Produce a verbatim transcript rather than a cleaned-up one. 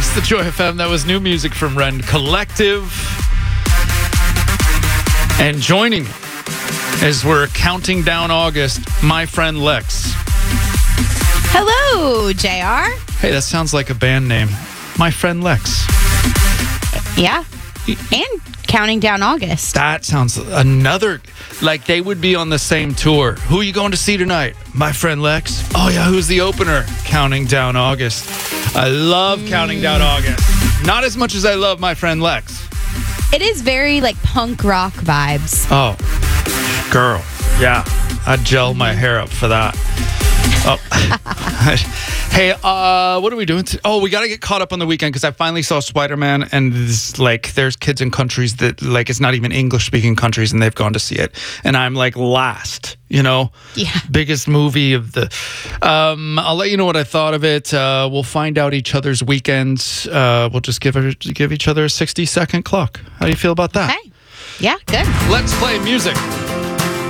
It's the Joy F M. That was new music from Rend Collective. And joining me as we're counting down August, my friend Lex. Hello, J R. Hey, that sounds like a band name. My friend Lex. Yeah. And counting down August. That sounds another, like they would be on the same tour. Who are you going to see tonight? My friend Lex. Oh yeah, who's the opener? Counting down August. I love mm. counting down August. Not as much as I love my friend Lex. It is very like punk rock vibes. Oh, girl. Yeah, I'd gel my hair up for that. Oh. Hey, uh, what are we doing? To- oh, we got to get caught up on the weekend because I finally saw Spider-Man, and this, like, there's kids in countries that, like, it's not even English-speaking countries, and they've gone to see it. And I'm, like, last, you know? Yeah. Biggest movie of the... Um, I'll let you know what I thought of it. Uh, we'll find out each other's weekends. Uh, we'll just give, her, give each other a sixty-second clock. How do you feel about that? Okay. Yeah, good. Let's play music.